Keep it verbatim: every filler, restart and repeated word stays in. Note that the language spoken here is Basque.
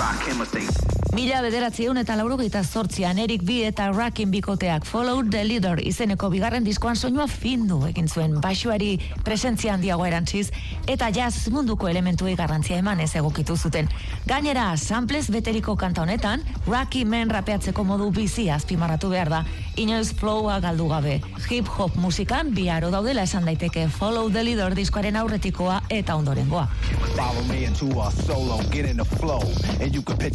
Mila bederatziehun eta laurogeita zortzian Eric B eta Rakim bikoteak Follow the Leader izeneko bigarren diskoan soinua findu egin zuen, baxuari presentzia handiago erantziz eta jazz munduko elementuei garrantzia eman ez egokitu zuten. Gainera, samplez beteriko kanta honetan, Rakimen rapeatzeko modu bizi azpimarratu behar da, inoiz flowa galdu gabe. Hip-hop musikan bi aro daudela esan daiteke Follow the Leader diskoaren aurretikoa eta ondorengoa.